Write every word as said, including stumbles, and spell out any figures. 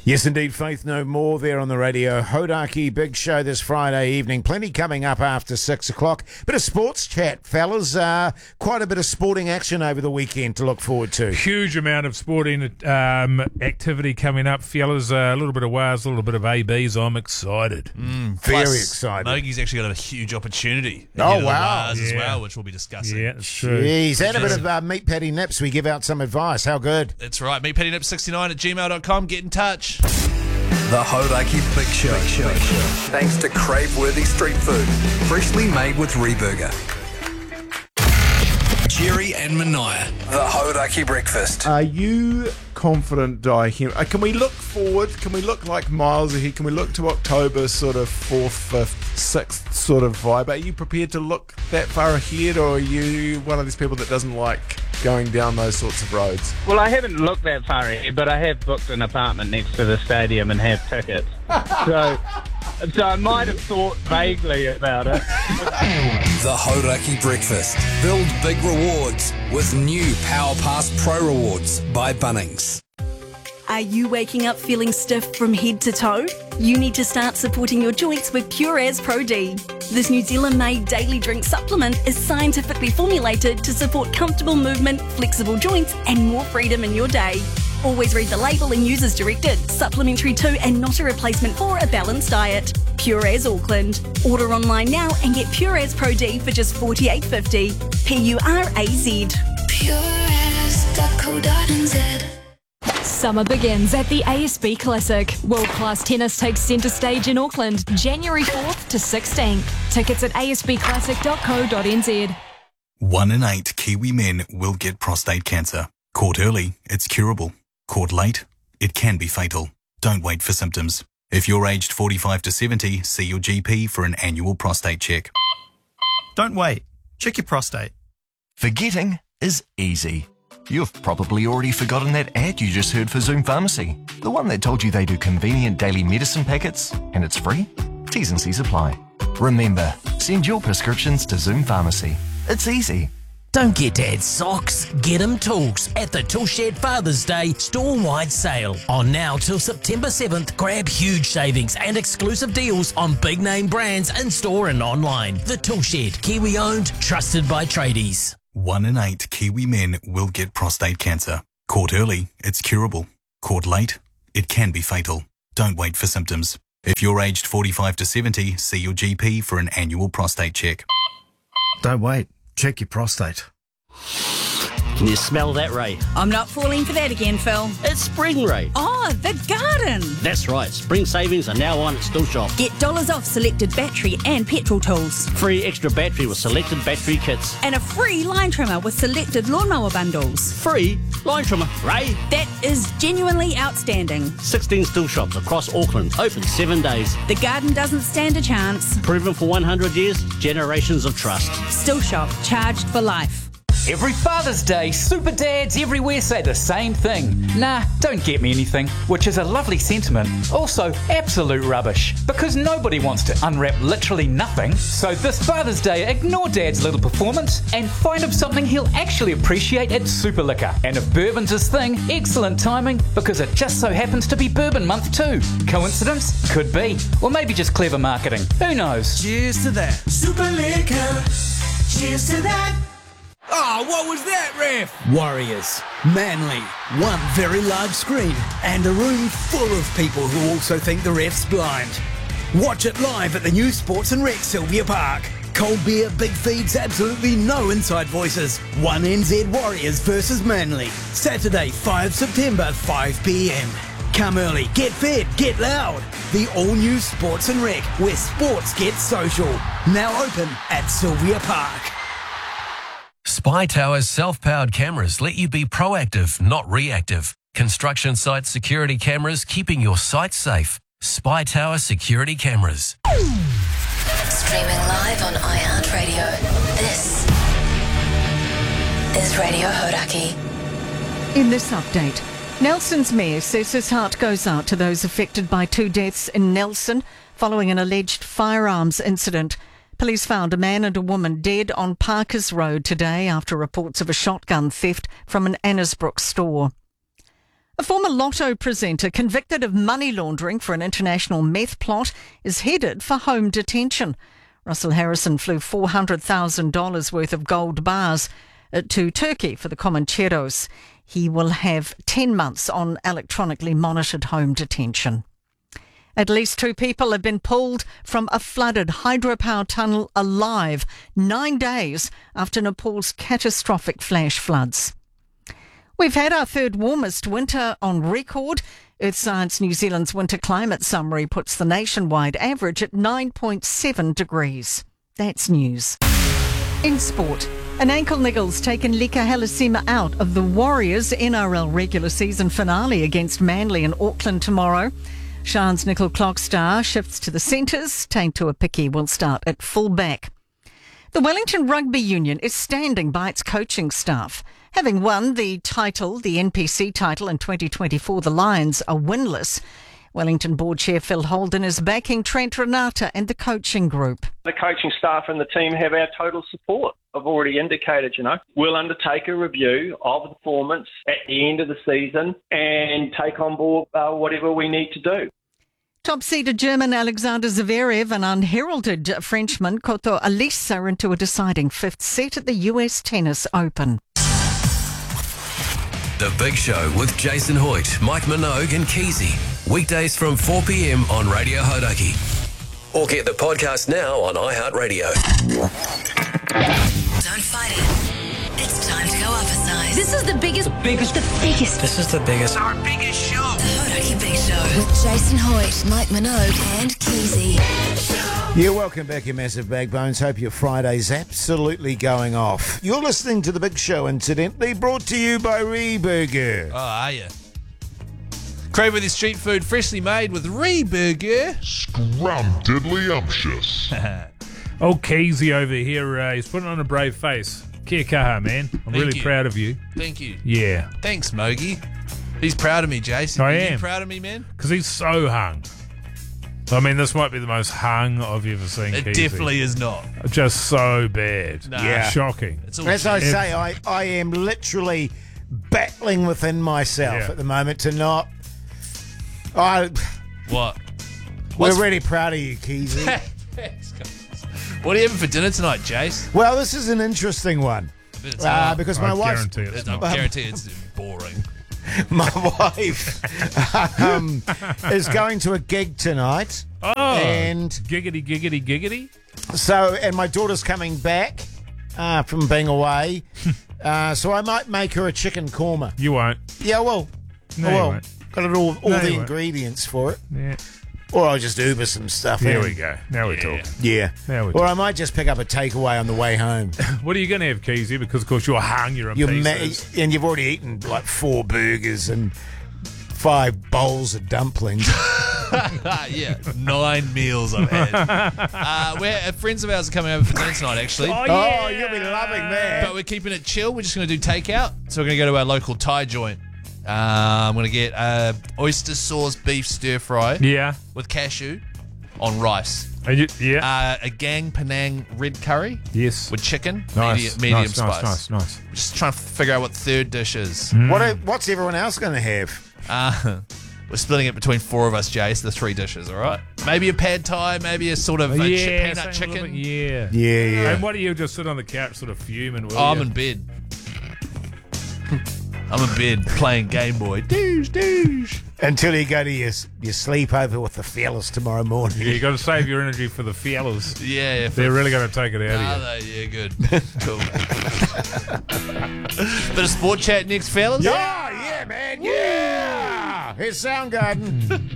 Yes, indeed, Faith No More there on the radio. Hodaki Big Show this Friday evening. Plenty coming up after six o'clock. Bit of sports chat, fellas. Uh, quite a bit of sporting action over the weekend to look forward to. Huge amount of sporting um, activity coming up, fellas. Uh, a little bit of Wars, a little bit of A Bs. I'm excited. Mm, Very plus, excited. Nogi's actually got a huge opportunity. Oh, ahead of the wow. Wars as Yeah. well, which we'll be discussing. Yeah, it's true. Jeez, and a bit of uh, Meat Patty Nips. We give out some advice. How good? That's right. meat patty nip sixty-nine at gmail dot com. Get in touch. The Hodaki Big Show. Big Show. Thanks to crave-worthy street food, freshly made with Reburger. Jerry and Mania. The Hodaki Breakfast. Are you confident, Di? Uh, Can we look forward? Can we look like miles ahead? Can we look to October, sort of fourth, fifth, sixth sort of vibe? Are you prepared to look that far ahead, or are you one of these people that doesn't like going down those sorts of roads? Well, I haven't looked that far ahead, but I have booked an apartment next to the stadium and have tickets. So, so I might have thought vaguely about it. The Hodaki Breakfast. Build big rewards with new Power Pass Pro Rewards by Bunnings. Are you waking up feeling stiff from head to toe? You need to start supporting your joints with Pure As Pro D. This New Zealand-made daily drink supplement is scientifically formulated to support comfortable movement, flexible joints, and more freedom in your day. Always read the label and use as directed. Supplementary to and not a replacement for a balanced diet. Pure As Auckland. Order online now and get Pure As Pro D for just forty-eight fifty. P U R A Z. pure as dot co dot n z. Summer begins at the A S B Classic. World-class tennis takes centre stage in Auckland, January fourth to sixteenth. Tickets at a s b classic dot co dot n z. One in eight Kiwi men will get prostate cancer. Caught early, it's curable. Caught late, it can be fatal. Don't wait for symptoms. If you're aged forty-five to seventy, see your G P for an annual prostate check. Don't wait. Check your prostate. Forgetting is easy. You've probably already forgotten that ad you just heard for Zoom Pharmacy. The one that told you they do convenient daily medicine packets and it's free? T's and C's apply. Remember, send your prescriptions to Zoom Pharmacy. It's easy. Don't get Dad's socks, get him tools at the Tool Shed Father's Day store-wide sale. On now till September seventh, grab huge savings and exclusive deals on big-name brands in-store and online. The Tool Shed, Kiwi-owned, trusted by tradies. One in eight Kiwi men will get prostate cancer. Caught early, it's curable. Caught late, it can be fatal. Don't wait for symptoms. If you're aged forty-five to seventy, see your G P for an annual prostate check. Don't wait. Check your prostate. Can you smell that, Ray? I'm not falling for that again, Phil. It's spring, Ray. Oh, the garden. That's right. Spring savings are now on at Still Shop. Get dollars off selected battery and petrol tools. Free extra battery with selected battery kits. And a free line trimmer with selected lawnmower bundles. Free line trimmer, Ray. That is genuinely outstanding. sixteen Still Shops across Auckland. Open seven days. The garden doesn't stand a chance. Proven for one hundred years. Generations of trust. Still Shop. Charged for life. Every Father's Day, super dads everywhere say the same thing. Nah, don't get me anything, which is a lovely sentiment. Also, absolute rubbish, because nobody wants to unwrap literally nothing. So this Father's Day, ignore Dad's little performance and find him something he'll actually appreciate at Super Liquor. And if bourbon's his thing, excellent timing, because it just so happens to be bourbon month too. Coincidence? Could be. Or maybe just clever marketing. Who knows? Cheers to that. Super Liquor. Cheers to that. Oh, what was that, ref? Warriors. Manly. One very large screen and a room full of people who also think the ref's blind. Watch it live at the new Sports and Rec Sylvia Park. Cold beer, big feeds, absolutely no inside voices. one N Z Warriors versus Manly. Saturday, the fifth of September, five p m. Come early, get fed, get loud. The all-new Sports and Rec, where sports get social. Now open at Sylvia Park. Spy Tower's self-powered cameras let you be proactive, not reactive. Construction site security cameras keeping your site safe. Spy Tower Security Cameras. Streaming live on iHeartRadio. This is Radio Hodaki. In this update, Nelson's mayor says his heart goes out to those affected by two deaths in Nelson following an alleged firearms incident. Police found a man and a woman dead on Parkers Road today after reports of a shotgun theft from an Annesbrook store. A former Lotto presenter convicted of money laundering for an international meth plot is headed for home detention. Russell Harrison flew four hundred thousand dollars worth of gold bars uh, to Turkey for the Comancheros. He will have ten months on electronically monitored home detention. At least two people have been pulled from a flooded hydropower tunnel alive nine days after Nepal's catastrophic flash floods. We've had our third warmest winter on record. Earth Science New Zealand's winter climate summary puts the nationwide average at nine point seven degrees. That's news. In sport, an ankle niggle's taken Leka Halasima out of the Warriors' N R L regular season finale against Manly in Auckland tomorrow. Shan's nickel clock star shifts to the centres. Taintua Piki will start at full back. The Wellington Rugby Union is standing by its coaching staff. Having won the title, the N P C title in twenty twenty-four, the Lions are winless. Wellington Board Chair Phil Holden is backing Trent Renata and the coaching group. The coaching staff and the team have our total support. I've already indicated, you know, we'll undertake a review of the performance at the end of the season and take on board uh, whatever we need to do. Top-seeded German Alexander Zverev and unheralded Frenchman Koto Alice are into a deciding fifth set at the U S Tennis Open. The Big Show with Jason Hoyt, Mike Minogue and Keezy. Weekdays from four p.m. on Radio Hodaki. Or get the podcast now on iHeartRadio. Don't fight it. It's time to go up a size. This is the biggest, the biggest, the biggest. This is the biggest. Our biggest show. The Hodaki Big Show with Jason Hoyt, Mike Minogue and Keezy. Yeah, welcome back, you massive bagbones. Hope your Friday's absolutely going off. You're listening to The Big Show, incidentally, brought to you by Reburger. Oh, are you? Crave with your street food, freshly made with Reburger. Scrum-diddly-umptious. Old Keezy over here, uh, he's putting on a brave face. Kia kaha, man. I'm Thank really you. proud of you. Thank you. Yeah. Thanks, Mogi. He's proud of me, Jason. I Are am. you proud of me, man? Because he's so hung. I mean, this might be the most hung I've ever seen. It Keezy. definitely is not. Just so bad. Nah. Yeah. Shocking. It's all As I shit. say, I, I am literally battling within myself Yeah. at the moment to not... I, What? we're What's- really proud of you, Keezy. Thanks, guys. What are you having for dinner tonight, Jace? Well, this is an interesting one. It's Uh, not. because my I wife... guarantee it's I not. guarantee it's boring. My wife um, is going to a gig tonight. Oh, And giggity, giggity, giggity. so, and my daughter's coming back uh, from being away. uh, so I might make her a chicken korma. You won't. Yeah, well, No, I you will. won't. Got it all, all No, the you won't. ingredients for it. Yeah. Or I'll just Uber some stuff There in. we go. Now we're talking. Yeah. Now we're Or I might just pick up a takeaway on the way home. What are you going to have, Keezy? Because, of course, you're hung, you're in You're pieces. ma- and you've already eaten like four burgers and five bowls of dumplings. Yeah, nine meals I've had. Uh, we're, uh, friends of ours are coming over for dinner tonight, actually. Oh, Oh, you'll be loving that. But we're keeping it chill. We're just going to do takeout. So we're going to go to our local Thai joint. Uh, I'm going to get uh, oyster sauce beef stir fry Yeah. with cashew on rice. And you, yeah. Uh, a gang Penang red curry yes. with chicken, Nice. medium, medium nice, spice. nice, nice, nice. We're just trying to figure out what the third dish is. What are, what's everyone else going to have? Uh, we're splitting it between four of us, Jace, the three dishes, all right? Maybe a pad thai, maybe a sort of a chi- yeah, peanut something a little chicken. bit- yeah. Yeah, yeah. And what do you just sit on the couch sort of fuming? Will Oh, I'm you? in bed. I'm in bed playing Game Boy. Douche, douche. Until you go to your, your sleepover with the fellas tomorrow morning. Yeah, you got to save your energy for the fellas. Yeah, yeah. They're really going to take it out Are of they? Yeah, good. Cool. Bit of sport chat next, fellas. Yeah, yeah, man, yeah! Here's Soundgarden.